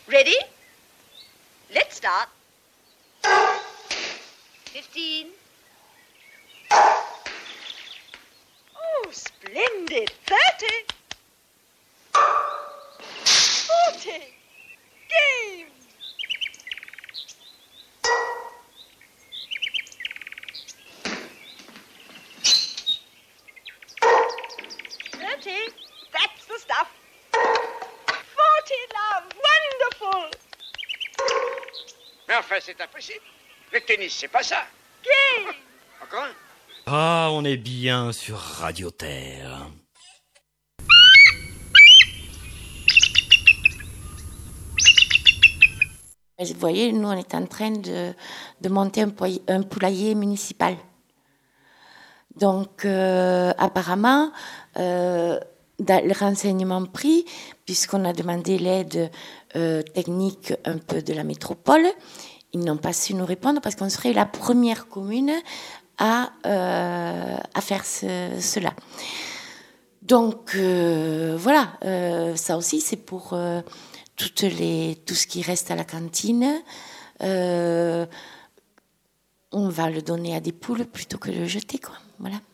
Ready? Let's start. 15. Oh, splendid. 30. 40. Game. 30. That's the stuff. 40, love. Wonderful. Mais enfin, c'est impossible. Le tennis, c'est pas ça. Game. Encore un. Ah, on est bien sur Radio Terre. Vous voyez, nous, on est en train de monter un poulailler municipal. Donc, apparemment, dans le renseignement pris, puisqu'on a demandé l'aide technique un peu de la métropole, ils n'ont pas su nous répondre parce qu'on serait la première commune à faire cela. Donc, voilà, ça aussi, c'est pour tout ce qui reste à la cantine. On va le donner à des poules plutôt que le jeter, quoi. Voilà.